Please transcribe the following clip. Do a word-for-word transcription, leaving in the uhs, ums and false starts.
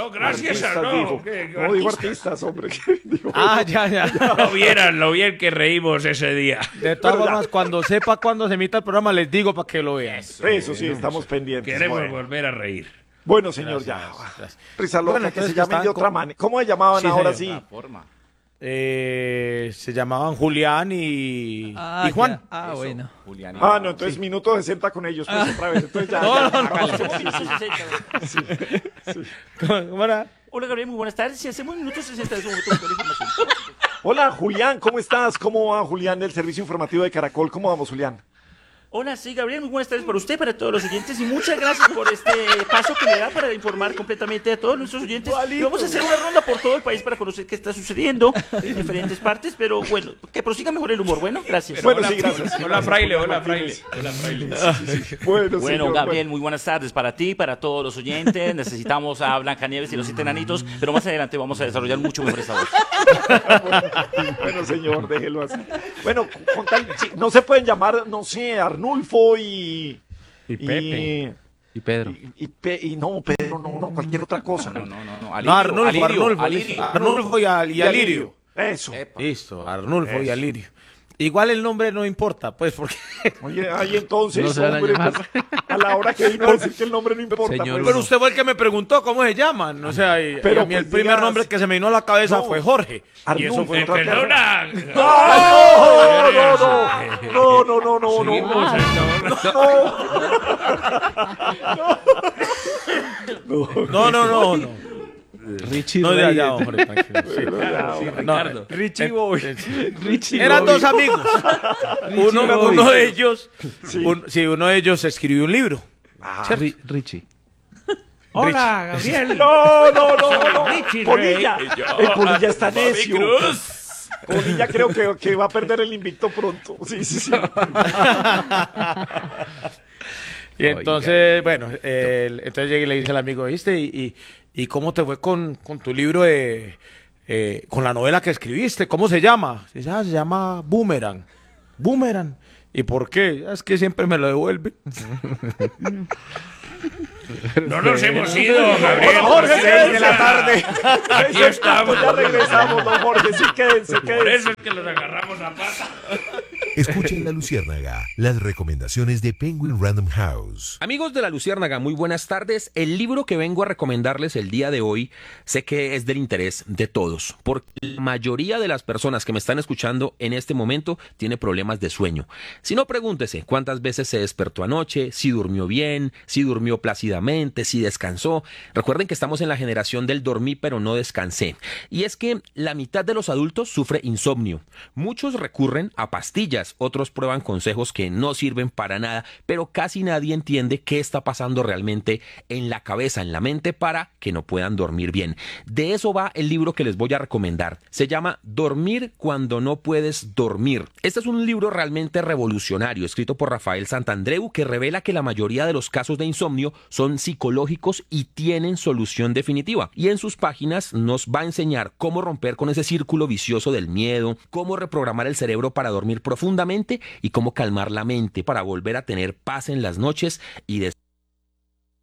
No, gracias Artistas, a no. dijo. ¿Qué- qué No digo artista? artistas, hombre. ¿qué digo? Ah, ya, ya. No vieran lo bien que reímos ese día. De todas formas, cuando sepa cuándo se emita el programa, les digo para que lo vean. Eso sí, estamos pendientes. Queremos Bueno, volver a reír. Bueno, señor, ya. Gracias. Risa loca, Bueno, que se entonces llamen estaban de otra con- manera. ¿Cómo se llamaban Sí, ahora señor. sí? Forma. Eh, se llamaban Julián y, Ah, y Juan. ya. Ah, Eso, bueno. Julián. Ah, no, entonces minuto sesenta con ellos, pues otra vez. Entonces ya. No, ya, no, no. hágale. ¿Cómo, cómo era? Hola, Gabriel, muy buenas tardes. Si hacemos minuto sesenta de su momento, toda la información. Hola, Julián, ¿cómo estás? ¿Cómo va, Julián, del Servicio Informativo de Caracol? ¿Cómo vamos, Julián? Hola, sí, Gabriel, muy buenas tardes para usted, para todos los oyentes y muchas gracias por este paso que le da para informar completamente a todos nuestros oyentes. Y vamos a hacer una ronda por todo el país para conocer qué está sucediendo en diferentes partes, pero bueno, que prosiga mejor el humor. Bueno, gracias. Bueno, Hola, sí, gracias. Hola, fraile, hola, fraile. Hola, fraile. Bueno, Bueno, señor, Gabriel, muy buenas tardes para ti, para todos los oyentes. Necesitamos a Blancanieves y los siete enanitos, pero más adelante vamos a desarrollar mucho mejor esta voz. Bueno, bueno, señor, déjelo así. Bueno, con tal- sí, no se pueden llamar, no sé, Arnulfo y... Y Pepe. Y Pedro. Y, y Pe- y no, Pedro, no, no, cualquier otra cosa. No, no, no, no. No, Alirio, Arnulfo, Alirio, Arnulfo, Alirio. listo. Arnulfo y, Al- y Alirio. Eso. Epa. Listo, Arnulfo y Alirio. Igual el nombre no importa, pues, porque... Oye, ahí entonces, No se van a hombre, llamar. pues, a la hora que vino a decir que el nombre no importa. Señor, pues. Pero usted fue el que me preguntó cómo se llaman. O sea, y, Pero y a mí el pues primer digas- nombre que se me vino a la cabeza No. fue Jorge. Y eso Arnulfo. fue Eh, otra perdona. No, no, no, no, no, no, no, no, Seguimos, no. No, no, no, no. Richie No, ya, Reyes. ya, hombre, tranquilo. Sí. No, Ricardo. Richie Boy. Richie Eran Boy. dos amigos. Uno, Boy. uno de ellos, un- sí, uno de ellos escribió un libro. Ri- Richie. Hola, Gabriel. No, no, no, no. Richie Polilla. Rey. El Polilla está Bobby necio. Cruz. Polilla creo que, que va a perder el invicto pronto. Sí, sí, sí. Y entonces, bueno, el- entonces llegué y le dije al amigo, ¿viste? ¿Y, y, y cómo te fue con, con tu libro de, eh, con la novela que escribiste? ¿Cómo se llama? Dice, ah, se llama Boomerang. Boomerang. ¿Y por qué? Es que siempre me lo devuelve. No nos hemos ido, Gabriel. Jorge, por seis de la cierto. tarde. Aquí Eso, estamos. Ya regresamos, don Jorge. Sí, quédense, Por quédense. eso es que los agarramos a pata. Escuchen La Luciérnaga, las recomendaciones de Penguin Random House. Amigos de La Luciérnaga, muy buenas tardes. El libro que vengo a recomendarles el día de hoy sé que es del interés de todos, porque la mayoría de las personas que me están escuchando en este momento tiene problemas de sueño. Si no, pregúntese cuántas veces se despertó anoche, si durmió bien, si durmió plácidamente, si descansó. Recuerden que estamos en la generación del dormí pero no descansé. Y es que la mitad de los adultos sufre insomnio. Muchos recurren a pastillas, otros prueban consejos que no sirven para nada, pero casi nadie entiende qué está pasando realmente en la cabeza, en la mente, para que no puedan dormir bien. De eso va el libro que les voy a recomendar. Se llama Dormir cuando no puedes dormir. Este es un libro realmente revolucionario, escrito por Rafael Santandreu, que revela que la mayoría de los casos de insomnio son psicológicos y tienen solución definitiva. Y en sus páginas nos va a enseñar cómo romper con ese círculo vicioso del miedo, cómo reprogramar el cerebro para dormir profundamente y cómo calmar la mente para volver a tener paz en las noches y descansar